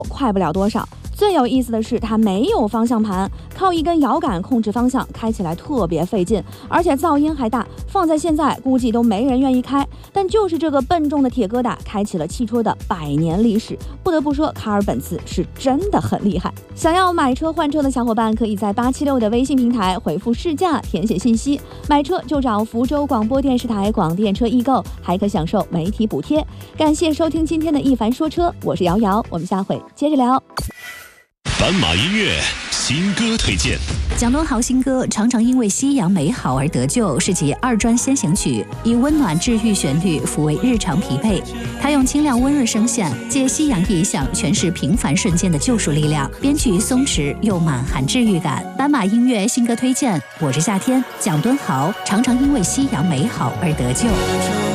快不了多少。最有意思的是，它没有方向盘，靠一根摇杆控制方向，开起来特别费劲，而且噪音还大。放在现在，估计都没人愿意开。但就是这个笨重的铁疙瘩，开启了汽车的100年历史。不得不说，卡尔本茨是真的很厉害。想要买车换车的小伙伴，可以在876的微信平台回复试驾，填写信息，买车就找福州广播电视台广电车易购，还可享受媒体补贴。感谢收听今天的一凡说车，我是瑶瑶，我们下回接着聊。 斑马音乐新歌推荐。 蒋敦豪新歌《常常因为夕阳美好而得救》是其2专先行曲，以温暖治愈旋律抚慰日常疲惫。他用清亮温润声线，借夕阳意象诠释平凡瞬间的救赎力量，编曲松弛又满含治愈感。斑马音乐新歌推荐，我是夏天，蒋敦豪《常常因为夕阳美好而得救》。